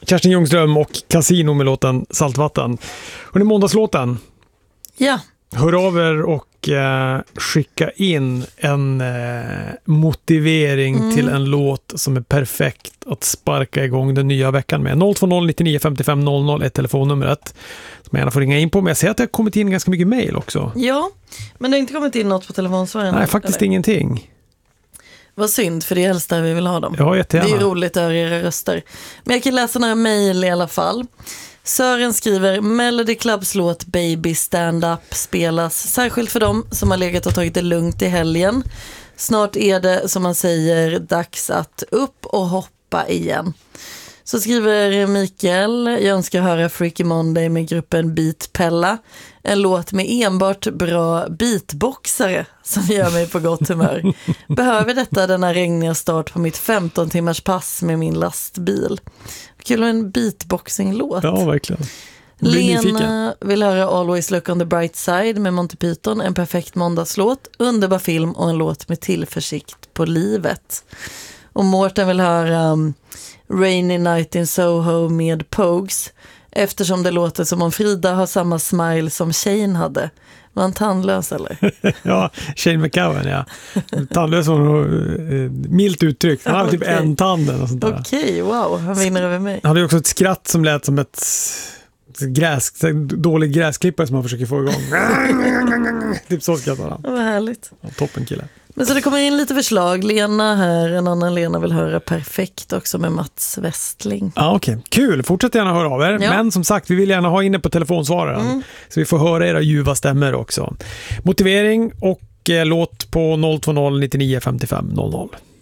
Kerstin Ljungström och Casino med låten Saltvatten. Och det är måndagslåten. Ja. Hör av er och skicka in en motivering till en låt som är perfekt att sparka igång den nya veckan med. 020 99 55 00 är telefonnumret som jag gärna får ringa in på. Men jag ser att det har kommit in ganska mycket mejl också. Ja, men det har inte kommit in något på telefonsvararen. Nej, faktiskt eller? Ingenting. Vad synd, för det är helst där vi vill ha dem. Ja, jättegärna. Det är roligt att höra era röster. Men jag kan läsa några mejl i alla fall. Sören skriver: Melody Clubs låt Baby Stand Up spelas särskilt för dem som har legat och tagit det lugnt i helgen. Snart är det, som man säger, dags att upp och hoppa igen. Så skriver Mikael: jag önskar höra Freaky Monday med gruppen Beat Pella. En låt med enbart bra beatboxare som gör mig på gott humör. Behöver detta denna regniga start på mitt 15 timmars pass med min lastbil. Kul med en beatboxing-låt. Ja, verkligen. Lena vill höra Always Look on the Bright Side med Monty Python. En perfekt måndagslåt, underbar film och en låt med tillförsikt på livet. Och Mårten vill höra Rainy Night in Soho med Pogues. Eftersom det låter som om Frida har samma smile som Shane hade. Var han tandlös eller? Ja, Shane McGowan, ja. Tandlös var milt uttryckt. Han hade typ en tanden och sånt där. Okej, wow. Han vinner över mig. Han hade ju också ett skratt som lät som ett dålig gräsklippare som han försöker få igång. Typ så skrattar han. Det var härligt. Ja, toppen kille. Men så det kommer in lite förslag. Lena här, en annan Lena vill höra Perfekt också med Mats Westling. Ja, okej. Kul. Fortsätt gärna höra av er. Ja. Men som sagt, vi vill gärna ha inne på telefonsvararen. Så vi får höra era ljuva stämmer också. Motivering och låt på 020 99 55 00.